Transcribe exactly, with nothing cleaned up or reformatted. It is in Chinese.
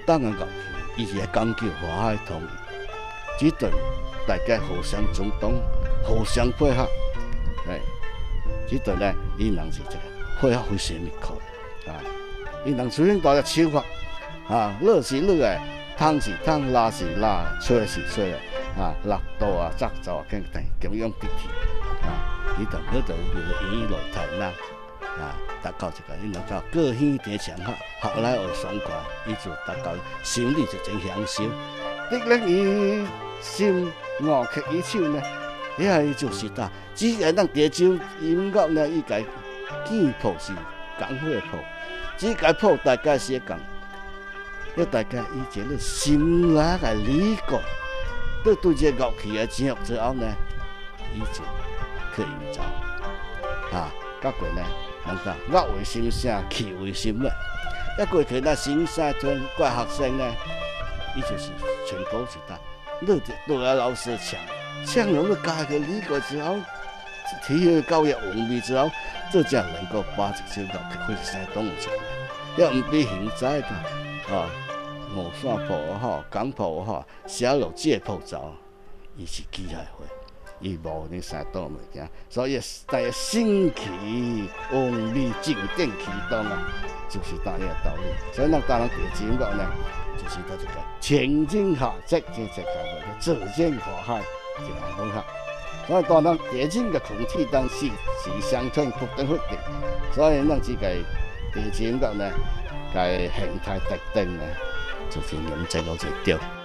党的乐器，伊是来讲究和谐统一，只等大家互相尊重、互相配合，哎，只等呢，伊人是这个配合非常密切啊，伊人虽然大家手法啊，乐是乐的，汤是汤，拉是拉，吹是吹的。 啊，六道啊，杂奏啊，跟等咁样得体啊，你同嗰度叫演落台啦啊，达到一个，你能够各县地上学，学来学爽快，伊就达到心里就真享受。你咧伊心乐曲伊手呢，伊系就是哒，只係咱地州音乐呢，伊个剑谱是讲伙谱，只个谱大家写讲，要大家以前咧心来个理解。 对对这乐器的进入之后呢，伊就可以走啊。到过呢，人讲乐为心声，气为心脉。一过去那新三村怪学生呢，伊就是全国一大，乐的都要老师抢，抢了我家个理解之后，体育教育完备之后，这才能够把这首乐器开始动出来。要唔比现在的啊。 五线谱吼，港谱吼，写落这谱走，伊是机械化，伊无呢啥多物件，所以在新奇、完美、静电启动啊，就是大个道理。所以咱当然地质音乐呢，就是在这个前进下积这这个或者自然和谐这个方向。所以当然地质嘅空气当时是相称不等不定，所以咱这个地质音乐呢，个形态特定呢。 就是连这个就掉。